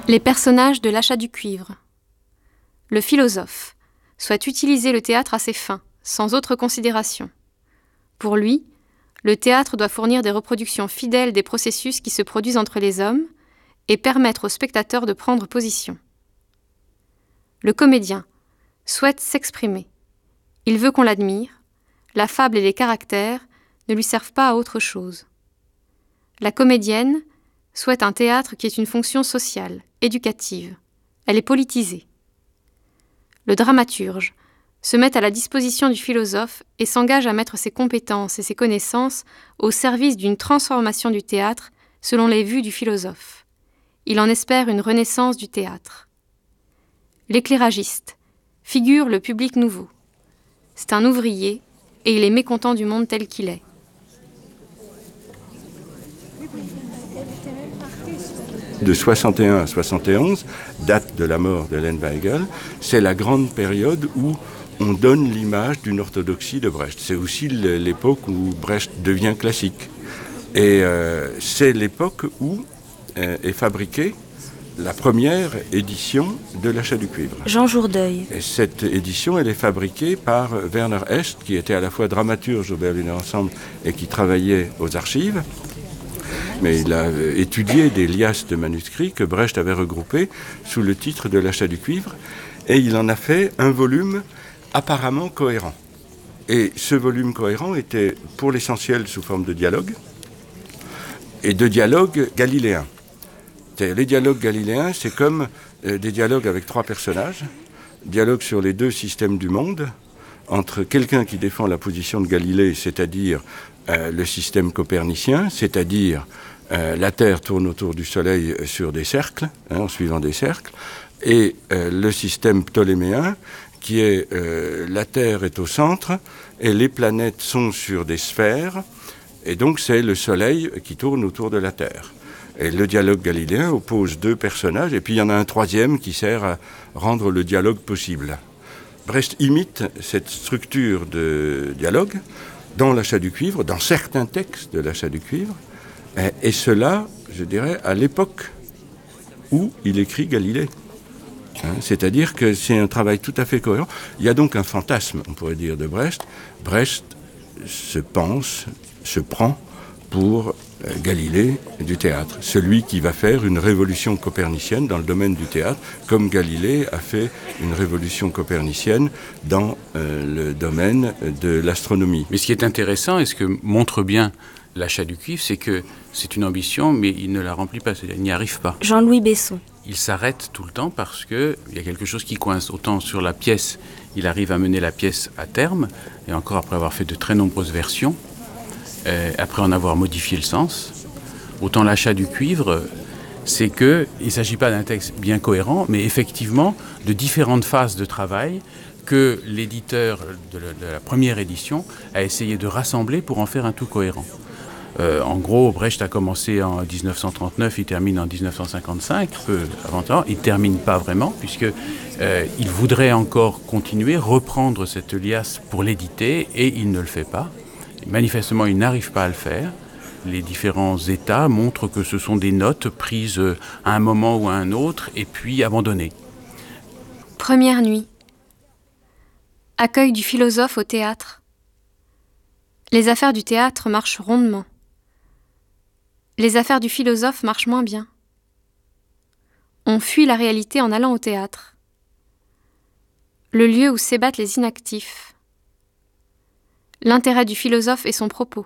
Les personnages de L'achat du cuivre. Le philosophe souhaite utiliser le théâtre à ses fins, sans autre considération. Pour lui, le théâtre doit fournir des reproductions fidèles des processus qui se produisent entre les hommes et permettre aux spectateurs de prendre position. Le comédien souhaite s'exprimer. Il veut qu'on l'admire. La fable et les caractères ne lui servent pas à autre chose. La comédienne souhaite un théâtre qui ait une fonction sociale, éducative. Elle est politisée. Le dramaturge se met à la disposition du philosophe et s'engage à mettre ses compétences et ses connaissances au service d'une transformation du théâtre selon les vues du philosophe. Il en espère une renaissance du théâtre. L'éclairagiste figure le public nouveau. C'est un ouvrier et il est mécontent du monde tel qu'il est. De 61 à 71, date de la mort d'Hélène Weigel, c'est la grande période où on donne l'image d'une orthodoxie de Brecht. C'est aussi l'époque où Brecht devient classique. Et c'est l'époque où est fabriquée la première édition de L'achat du cuivre. Jean Jourdeuil. Et cette édition, elle est fabriquée par Werner Est, qui était à la fois dramaturge au Berliner Ensemble et qui travaillait aux archives. Mais il a étudié des liasses de manuscrits que Brecht avait regroupés sous le titre de L'achat du cuivre, et il en a fait un volume apparemment cohérent. Et ce volume cohérent était pour l'essentiel sous forme de dialogue, et de dialogue galiléen. Les dialogues galiléens, c'est comme des dialogues avec trois personnages, dialogue sur les deux systèmes du monde, entre quelqu'un qui défend la position de Galilée, c'est-à-dire le système copernicien, c'est-à-dire la Terre tourne autour du Soleil sur des cercles, en suivant des cercles, et le système ptoléméen, qui est la Terre est au centre, et les planètes sont sur des sphères, et donc c'est le Soleil qui tourne autour de la Terre. Et le dialogue galiléen oppose deux personnages, et puis il y en a un troisième qui sert à rendre le dialogue possible. Brecht imite cette structure de dialogue dans L'achat du cuivre, dans certains textes de L'achat du cuivre, et cela, je dirais, à l'époque où il écrit Galilée. C'est-à-dire que c'est un travail tout à fait cohérent. Il y a donc un fantasme, on pourrait dire, de Brecht. Brecht se prend pour Galilée du théâtre, celui qui va faire une révolution copernicienne dans le domaine du théâtre, comme Galilée a fait une révolution copernicienne dans le domaine de l'astronomie. Mais ce qui est intéressant et ce que montre bien L'achat du cuivre, c'est que c'est une ambition, mais il ne la remplit pas, c'est-à-dire il n'y arrive pas. Jean-Louis Besson. Il s'arrête tout le temps parce qu'il y a quelque chose qui coince. Autant sur la pièce, il arrive à mener la pièce à terme, et encore après avoir fait de très nombreuses versions, après en avoir modifié le sens. Autant L'achat du cuivre, c'est qu'il ne s'agit pas d'un texte bien cohérent, mais effectivement de différentes phases de travail que l'éditeur de la première édition a essayé de rassembler pour en faire un tout cohérent. En gros, Brecht a commencé en 1939, il termine en 1955, peu avant temps. Il ne termine pas vraiment, puisqu'il voudrait encore continuer, reprendre cette liasse pour l'éditer, et il ne le fait pas. Manifestement, il n'arrive pas à le faire. Les différents états montrent que ce sont des notes prises à un moment ou à un autre, et puis abandonnées. Première nuit. Accueil du philosophe au théâtre. Les affaires du théâtre marchent rondement. Les affaires du philosophe marchent moins bien. On fuit la réalité en allant au théâtre. Le lieu où s'ébattent les inactifs. L'intérêt du philosophe et son propos.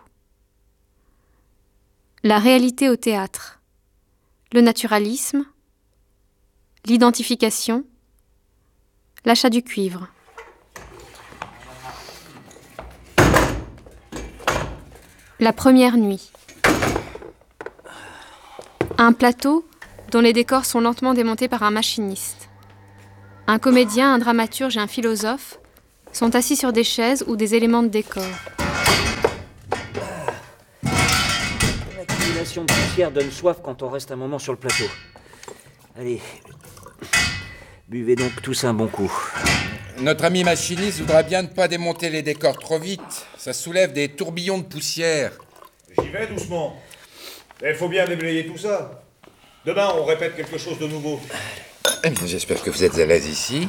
La réalité au théâtre. Le naturalisme. L'identification. L'achat du cuivre. La première nuit. Un plateau dont les décors sont lentement démontés par un machiniste. Un comédien, un dramaturge et un philosophe sont assis sur des chaises ou des éléments de décor. L'accumulation de poussière donne soif quand on reste un moment sur le plateau. Allez, buvez donc tous un bon coup. Notre ami machiniste voudrait bien ne pas démonter les décors trop vite. Ça soulève des tourbillons de poussière. J'y vais doucement. Il faut bien déblayer tout ça. Demain, on répète quelque chose de nouveau. Eh bien, j'espère que vous êtes à l'aise ici.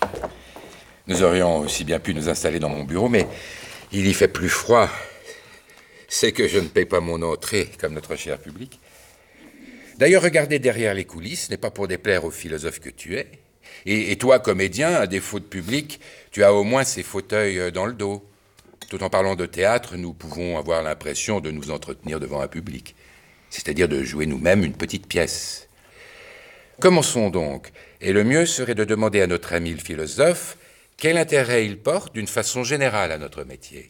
Nous aurions aussi bien pu nous installer dans mon bureau, mais il y fait plus froid. C'est que je ne paye pas mon entrée, comme notre cher public. D'ailleurs, regarder derrière les coulisses n'est pas pour déplaire au philosophe que tu es. Et toi, comédien, à défaut de public, tu as au moins ces fauteuils dans le dos. Tout en parlant de théâtre, nous pouvons avoir l'impression de nous entretenir devant un public. C'est-à-dire de jouer nous-mêmes une petite pièce. Commençons donc. Et le mieux serait de demander à notre ami le philosophe quel intérêt il porte d'une façon générale à notre métier.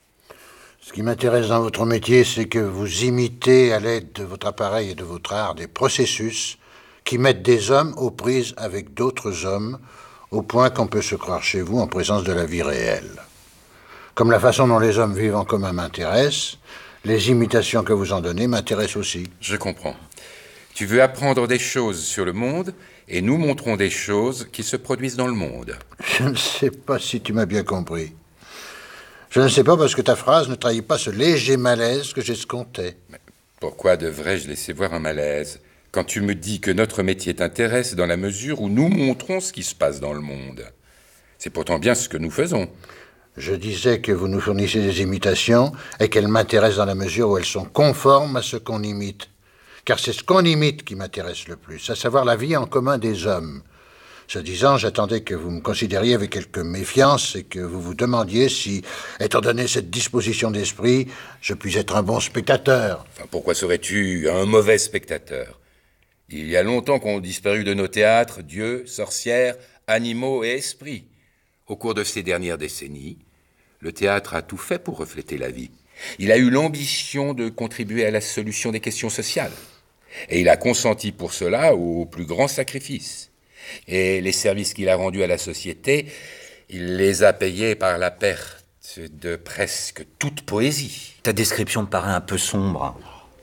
Ce qui m'intéresse dans votre métier, c'est que vous imitez à l'aide de votre appareil et de votre art des processus qui mettent des hommes aux prises avec d'autres hommes, au point qu'on peut se croire chez vous en présence de la vie réelle. Comme la façon dont les hommes vivent en commun m'intéresse, les imitations que vous en donnez m'intéressent aussi. Je comprends. Tu veux apprendre des choses sur le monde, et nous montrons des choses qui se produisent dans le monde. Je ne sais pas si tu m'as bien compris. Je ne sais pas parce que ta phrase ne trahit pas ce léger malaise que j'escomptais. Mais pourquoi devrais-je laisser voir un malaise quand tu me dis que notre métier t'intéresse dans la mesure où nous montrons ce qui se passe dans le monde? C'est pourtant bien ce que nous faisons. Je disais que vous nous fournissez des imitations et qu'elles m'intéressent dans la mesure où elles sont conformes à ce qu'on imite. Car c'est ce qu'on imite qui m'intéresse le plus, à savoir la vie en commun des hommes. Ce disant, j'attendais que vous me considériez avec quelque méfiance et que vous vous demandiez si, étant donné cette disposition d'esprit, je puis être un bon spectateur. Enfin, pourquoi serais-tu un mauvais spectateur? Il y a longtemps qu'ont disparu de nos théâtres dieux, sorcières, animaux et esprits. Au cours de ces dernières décennies, le théâtre a tout fait pour refléter la vie. Il a eu l'ambition de contribuer à la solution des questions sociales. Et il a consenti pour cela au plus grand sacrifice. Et les services qu'il a rendus à la société, il les a payés par la perte de presque toute poésie. Ta description me paraît un peu sombre.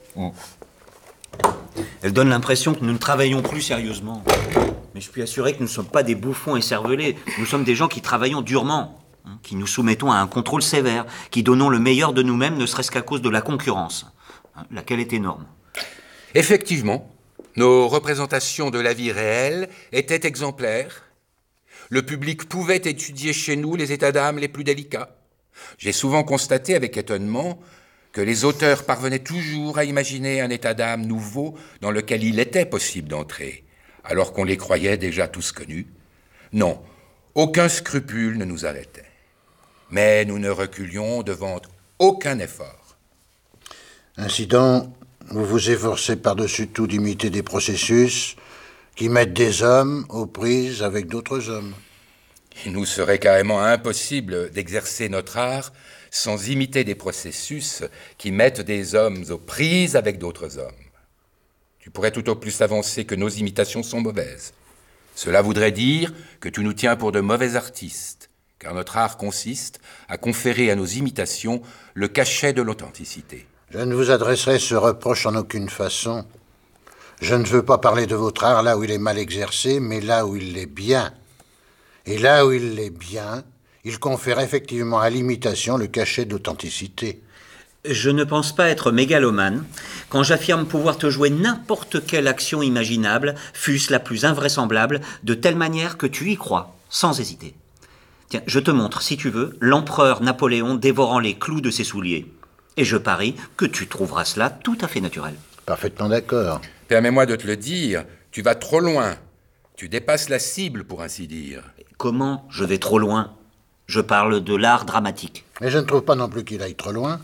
Elle donne l'impression que nous ne travaillons plus sérieusement. Mais je puis assurer que nous ne sommes pas des bouffons écervelés. Nous sommes des gens qui travaillons durement, qui nous soumettons à un contrôle sévère, qui donnons le meilleur de nous-mêmes, ne serait-ce qu'à cause de la concurrence, laquelle est énorme. Effectivement, nos représentations de la vie réelle étaient exemplaires. Le public pouvait étudier chez nous les états d'âme les plus délicats. J'ai souvent constaté avec étonnement que les auteurs parvenaient toujours à imaginer un état d'âme nouveau dans lequel il était possible d'entrer, alors qu'on les croyait déjà tous connus. Non, aucun scrupule ne nous arrêtait. Mais nous ne reculions devant aucun effort. Ainsi donc, vous vous efforcez par-dessus tout d'imiter des processus qui mettent des hommes aux prises avec d'autres hommes. Il nous serait carrément impossible d'exercer notre art sans imiter des processus qui mettent des hommes aux prises avec d'autres hommes. Tu pourrais tout au plus avancer que nos imitations sont mauvaises. Cela voudrait dire que tu nous tiens pour de mauvais artistes, car notre art consiste à conférer à nos imitations le cachet de l'authenticité. Je ne vous adresserai ce reproche en aucune façon. Je ne veux pas parler de votre art là où il est mal exercé, mais là où il l'est bien. Et là où il l'est bien, il confère effectivement à l'imitation le cachet d'authenticité. Je ne pense pas être mégalomane quand j'affirme pouvoir te jouer n'importe quelle action imaginable, fût-ce la plus invraisemblable, de telle manière que tu y crois, sans hésiter. Tiens, je te montre, si tu veux, l'empereur Napoléon dévorant les clous de ses souliers. Et je parie que tu trouveras cela tout à fait naturel. Parfaitement d'accord. Permets-moi de te le dire, tu vas trop loin. Tu dépasses la cible, pour ainsi dire. Comment je vais trop loin? Je parle de l'art dramatique. Mais je ne trouve pas non plus qu'il aille trop loin.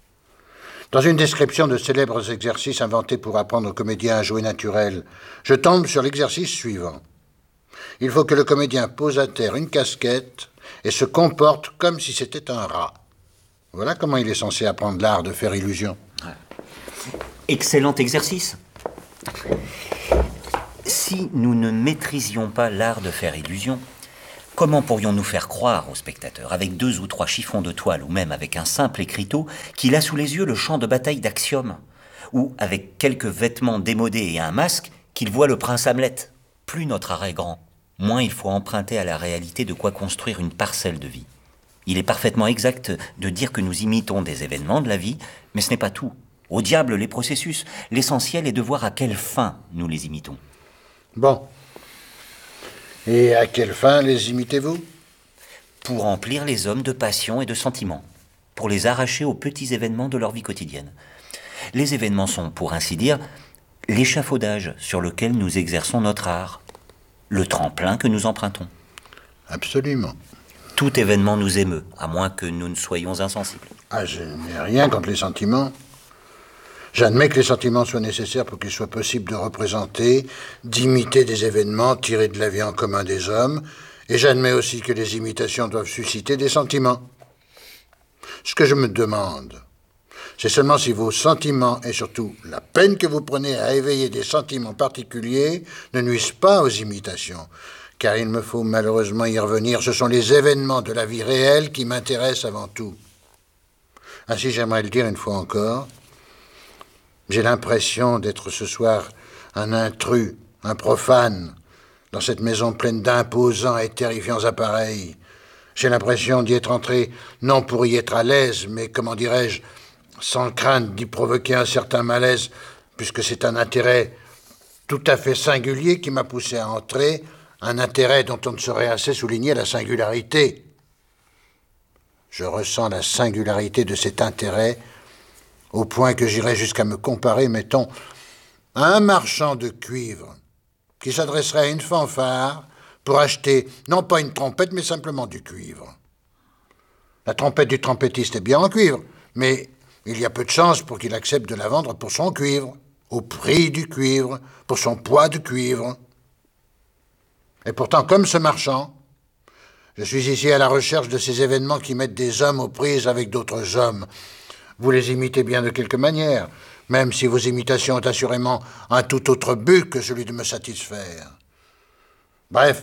Dans une description de célèbres exercices inventés pour apprendre aux comédiens à jouer naturel, je tombe sur l'exercice suivant. Il faut que le comédien pose à terre une casquette et se comporte comme si c'était un rat. Voilà comment il est censé apprendre l'art de faire illusion. Excellent exercice. Si nous ne maîtrisions pas l'art de faire illusion, comment pourrions-nous faire croire au spectateur, avec 2 ou 3 chiffons de toile, ou même avec un simple écriteau, qu'il a sous les yeux le champ de bataille d'Axiom, ou avec quelques vêtements démodés et un masque, qu'il voit le prince Hamlet? Plus notre art est grand, moins il faut emprunter à la réalité de quoi construire une parcelle de vie. Il est parfaitement exact de dire que nous imitons des événements de la vie, mais ce n'est pas tout. Au diable les processus. L'essentiel est de voir à quelle fin nous les imitons. Bon. Et à quelle fin les imitez-vous? Pour remplir les hommes de passion et de sentiments. Pour les arracher aux petits événements de leur vie quotidienne. Les événements sont, pour ainsi dire, l'échafaudage sur lequel nous exerçons notre art. Le tremplin que nous empruntons. Absolument. Tout événement nous émeut, à moins que nous ne soyons insensibles. Ah, je n'ai rien contre les sentiments. J'admets que les sentiments soient nécessaires pour qu'il soit possible de représenter, d'imiter des événements tirés de la vie en commun des hommes, et j'admets aussi que les imitations doivent susciter des sentiments. Ce que je me demande, c'est seulement si vos sentiments, et surtout la peine que vous prenez à éveiller des sentiments particuliers, ne nuisent pas aux imitations. Car il me faut malheureusement y revenir, ce sont les événements de la vie réelle qui m'intéressent avant tout. Ainsi, j'aimerais le dire une fois encore, j'ai l'impression d'être ce soir un intrus, un profane, dans cette maison pleine d'imposants et terrifiants appareils. J'ai l'impression d'y être entré, non pour y être à l'aise, mais, comment dirais-je, sans crainte d'y provoquer un certain malaise, puisque c'est un intérêt tout à fait singulier qui m'a poussé à entrer, un intérêt dont on ne saurait assez souligner la singularité. Je ressens la singularité de cet intérêt au point que j'irais jusqu'à me comparer, mettons, à un marchand de cuivre qui s'adresserait à une fanfare pour acheter, non pas une trompette, mais simplement du cuivre. La trompette du trompettiste est bien en cuivre, mais il y a peu de chance pour qu'il accepte de la vendre pour son cuivre, au prix du cuivre, pour son poids de cuivre. Et pourtant, comme ce marchand, je suis ici à la recherche de ces événements qui mettent des hommes aux prises avec d'autres hommes. Vous les imitez bien de quelque manière, même si vos imitations ont assurément un tout autre but que celui de me satisfaire. Bref,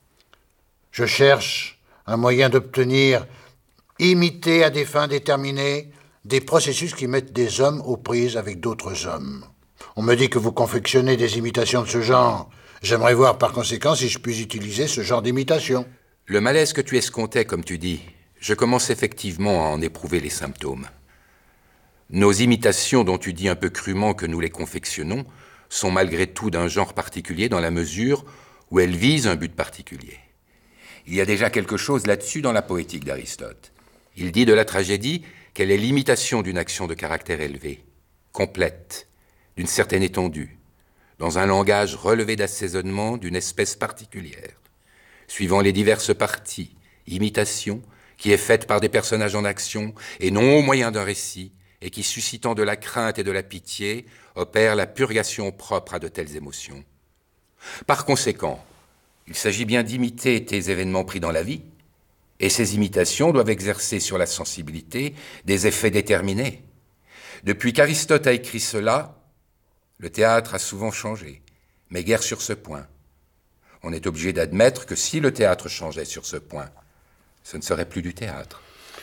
je cherche un moyen d'obtenir, imiter à des fins déterminées, des processus qui mettent des hommes aux prises avec d'autres hommes. On me dit que vous confectionnez des imitations de ce genre. J'aimerais voir par conséquent si je puis utiliser ce genre d'imitation. Le malaise que tu escomptais, comme tu dis, je commence effectivement à en éprouver les symptômes. Nos imitations, dont tu dis un peu crûment que nous les confectionnons, sont malgré tout d'un genre particulier dans la mesure où elles visent un but particulier. Il y a déjà quelque chose là-dessus dans la poétique d'Aristote. Il dit de la tragédie qu'elle est l'imitation d'une action de caractère élevé, complète, d'une certaine étendue, dans un langage relevé d'assaisonnement d'une espèce particulière, suivant les diverses parties, imitation, qui est faite par des personnages en action, et non au moyen d'un récit, et qui, suscitant de la crainte et de la pitié, opère la purgation propre à de telles émotions. Par conséquent, il s'agit bien d'imiter tes événements pris dans la vie, et ces imitations doivent exercer sur la sensibilité des effets déterminés. Depuis qu'Aristote a écrit cela, le théâtre a souvent changé, mais guère sur ce point. On est obligé d'admettre que si le théâtre changeait sur ce point, ce ne serait plus du théâtre.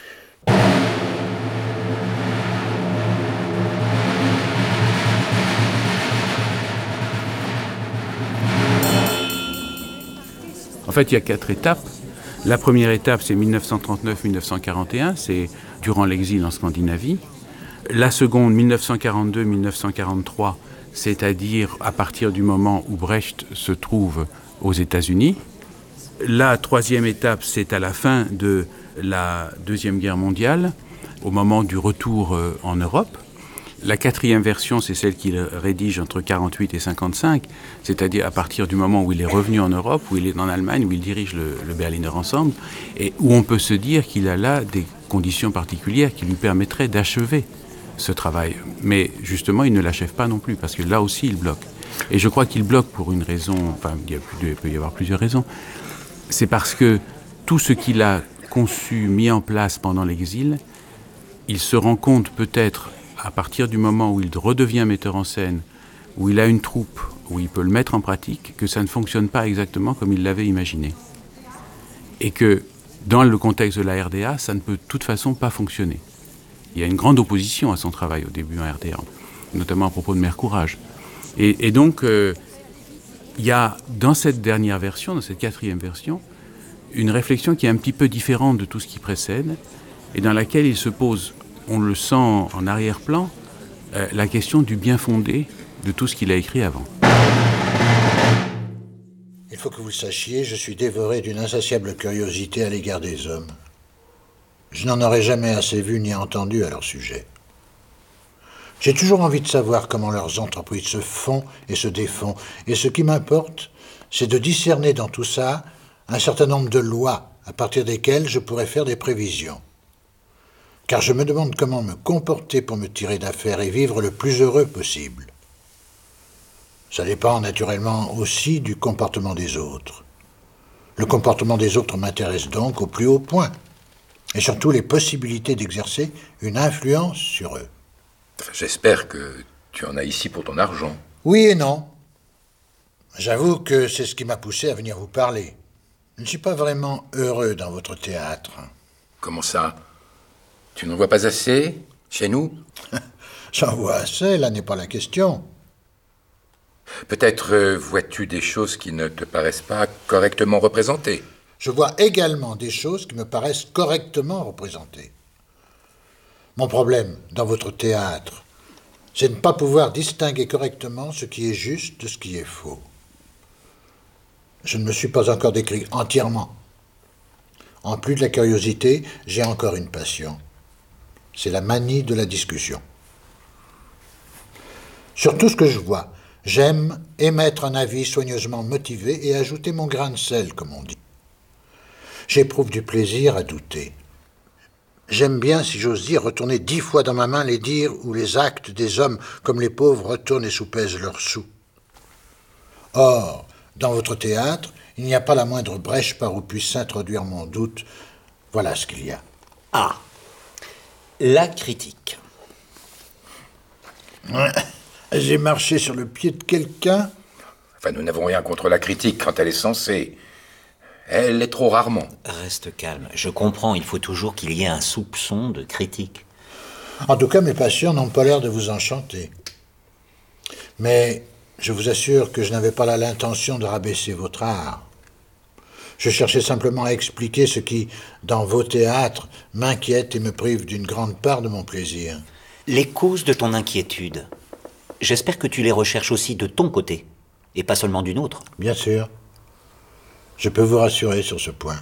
En fait, il y a 4 étapes. La première étape, c'est 1939-1941, c'est durant l'exil en Scandinavie. La seconde, 1942-1943, c'est-à-dire à partir du moment où Brecht se trouve aux États-Unis. La troisième étape, c'est à la fin de la Deuxième Guerre mondiale, au moment du retour en Europe. La quatrième version, c'est celle qu'il rédige entre 48 et 55, c'est-à-dire à partir du moment où il est revenu en Europe, où il est en Allemagne, où il dirige le Berliner Ensemble, et où on peut se dire qu'il a là des conditions particulières qui lui permettraient d'achever ce travail. Mais justement, il ne l'achève pas non plus, parce que là aussi, il bloque. Et je crois qu'il bloque pour une raison, enfin, il peut y avoir plusieurs raisons. C'est parce que tout ce qu'il a conçu, mis en place pendant l'exil, il se rend compte peut-être à partir du moment où il redevient metteur en scène, où il a une troupe, où il peut le mettre en pratique, que ça ne fonctionne pas exactement comme il l'avait imaginé. Et que dans le contexte de la RDA, ça ne peut de toute façon pas fonctionner. Il y a une grande opposition à son travail au début en RDA, notamment à propos de Mère Courage. Et donc, il y a dans cette dernière version, dans cette quatrième version, une réflexion qui est un petit peu différente de tout ce qui précède, et dans laquelle il se pose, on le sent en arrière-plan, la question du bien fondé de tout ce qu'il a écrit avant. Il faut que vous le sachiez, je suis dévoré d'une insatiable curiosité à l'égard des hommes. Je n'en aurais jamais assez vu ni entendu à leur sujet. J'ai toujours envie de savoir comment leurs entreprises se font et se défont. Et ce qui m'importe, c'est de discerner dans tout ça un certain nombre de lois à partir desquelles je pourrais faire des prévisions. Car je me demande comment me comporter pour me tirer d'affaire et vivre le plus heureux possible. Ça dépend naturellement aussi du comportement des autres. Le comportement des autres m'intéresse donc au plus haut point, et surtout les possibilités d'exercer une influence sur eux. J'espère que tu en as ici pour ton argent. Oui et non. J'avoue que c'est ce qui m'a poussé à venir vous parler. Je ne suis pas vraiment heureux dans votre théâtre. Comment ça? Tu n'en vois pas assez chez nous? J'en vois assez, là n'est pas la question. Peut-être vois-tu des choses qui ne te paraissent pas correctement représentées. Je vois également des choses qui me paraissent correctement représentées. Mon problème dans votre théâtre, c'est de ne pas pouvoir distinguer correctement ce qui est juste de ce qui est faux. Je ne me suis pas encore décrit entièrement. En plus de la curiosité, j'ai encore une passion. C'est la manie de la discussion. Sur tout ce que je vois, j'aime émettre un avis soigneusement motivé et ajouter mon grain de sel, comme on dit. J'éprouve du plaisir à douter. J'aime bien, si j'ose dire, retourner 10 fois dans ma main les dires ou les actes des hommes, comme les pauvres retournent et soupèsent leurs sous. Or, dans votre théâtre, il n'y a pas la moindre brèche par où puisse s'introduire mon doute. Voilà ce qu'il y a. Ah, la critique. J'ai marché sur le pied de quelqu'un. Enfin, nous n'avons rien contre la critique quand elle est censée. Elle l'est trop rarement. Reste calme. Je comprends, il faut toujours qu'il y ait un soupçon de critique. En tout cas, mes patients n'ont pas l'air de vous enchanter. Mais je vous assure que je n'avais pas là l'intention de rabaisser votre art. Je cherchais simplement à expliquer ce qui, dans vos théâtres, m'inquiète et me prive d'une grande part de mon plaisir. Les causes de ton inquiétude, j'espère que tu les recherches aussi de ton côté, et pas seulement d'une autre. Bien sûr. Je peux vous rassurer sur ce point.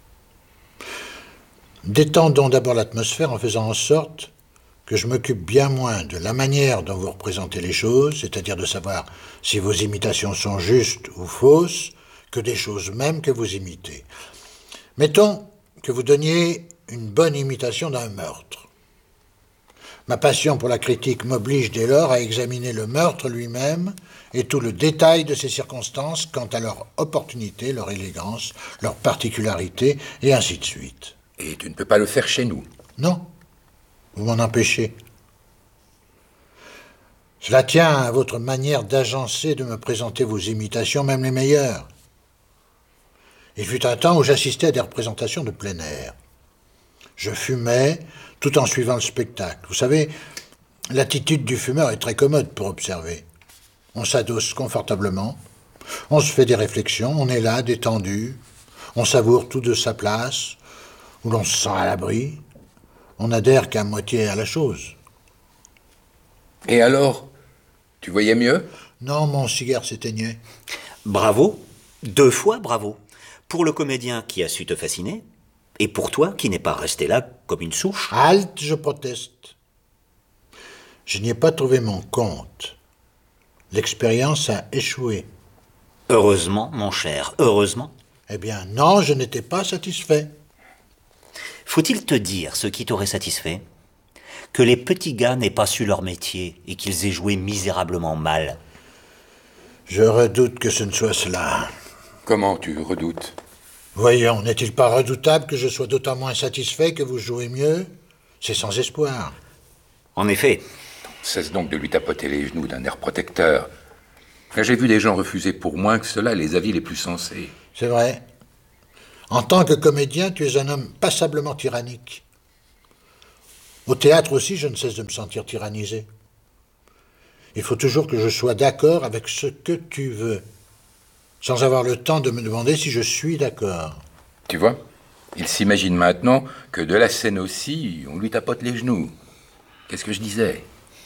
Détendons d'abord l'atmosphère en faisant en sorte que je m'occupe bien moins de la manière dont vous représentez les choses, c'est-à-dire de savoir si vos imitations sont justes ou fausses, que des choses mêmes que vous imitez. Mettons que vous donniez une bonne imitation d'un meurtre. Ma passion pour la critique m'oblige dès lors à examiner le meurtre lui-même et tout le détail de ses circonstances quant à leur opportunité, leur élégance, leur particularité, et ainsi de suite. Et tu ne peux pas le faire chez nous. Non, vous m'en empêchez. Cela tient à votre manière d'agencer, de me présenter vos imitations, même les meilleures. Il fut un temps où j'assistais à des représentations de plein air. Je fumais tout en suivant le spectacle. Vous savez, l'attitude du fumeur est très commode pour observer. On s'adosse confortablement, on se fait des réflexions, on est là, détendu, on savoure tout de sa place, où l'on se sent à l'abri, on n'adhère qu'à moitié à la chose. Et alors, tu voyais mieux? Non, mon cigare s'éteignait. Bravo, 2 fois bravo. Pour le comédien qui a su te fasciner, et pour toi qui n'es pas resté là comme une souche. Halte, je proteste. Je n'y ai pas trouvé mon compte. L'expérience a échoué. Heureusement, mon cher, heureusement. Eh bien, non, je n'étais pas satisfait. Faut-il te dire ce qui t'aurait satisfait? Que les petits gars n'aient pas su leur métier et qu'ils aient joué misérablement mal. Je redoute que ce ne soit cela. Comment tu redoutes? Voyons, n'est-il pas redoutable que je sois d'autant moins satisfait que vous jouez mieux? C'est sans espoir. En effet. Cesse donc de lui tapoter les genoux d'un air protecteur. J'ai vu des gens refuser pour moins que cela les avis les plus sensés. C'est vrai. En tant que comédien, tu es un homme passablement tyrannique. Au théâtre aussi, je ne cesse de me sentir tyrannisé. Il faut toujours que je sois d'accord avec ce que tu veux, sans avoir le temps de me demander si je suis d'accord. Tu vois, il s'imagine maintenant que de la scène aussi, on lui tapote les genoux. Qu'est-ce que je disais?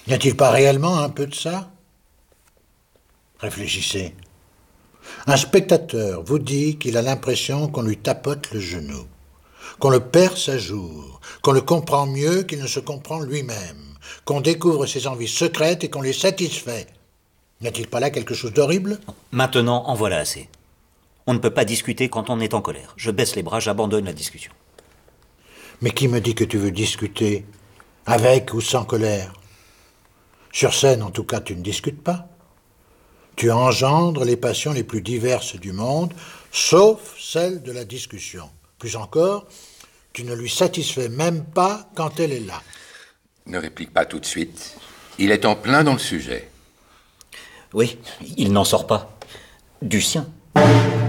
N'y a-t-il pas réellement un peu de ça? Réfléchissez. Un spectateur vous dit qu'il a l'impression qu'on lui tapote le genou, qu'on le perce à jour, qu'on le comprend mieux qu'il ne se comprend lui-même, qu'on découvre ses envies secrètes et qu'on les satisfait. N'y a-t-il pas là quelque chose d'horrible? Maintenant, en voilà assez. On ne peut pas discuter quand on est en colère. Je baisse les bras, j'abandonne la discussion. Mais qui me dit que tu veux discuter? Avec ou sans colère? Sur scène, en tout cas, tu ne discutes pas. Tu engendres les passions les plus diverses du monde, sauf celle de la discussion. Plus encore, tu ne lui satisfais même pas quand elle est là. Ne réplique pas tout de suite. Il est en plein dans le sujet. Oui, il n'en sort pas. Du sien.